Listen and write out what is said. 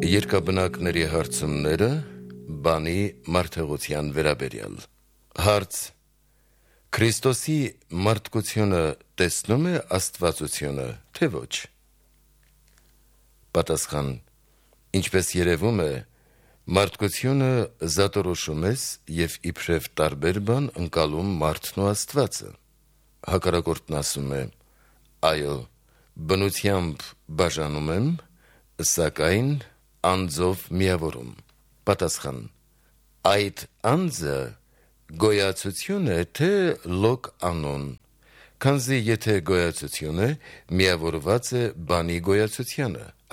Երկաբնակների հարցումները բանի մարդեղության վերաբերյալ հարց. Քրիստոսի մարդկությունը տեսնում է աստվածությունը, թե ոչ? Պատասխան. ինչպես երևում է, մարդկությունը զատորոշում ես և իբրև տարբեր բան ընկալում մարդն ու Աստվածը։ Հակառակորդն ասում է. այո, բնությամբ բաժանում եմ, սակայն անձով միավորում։ Պատասխան. այդ անձը գոյացություն է, թե լոկ անուն, քանզի եթե գոյացություն է, միավորված է բանի գոյացությանը,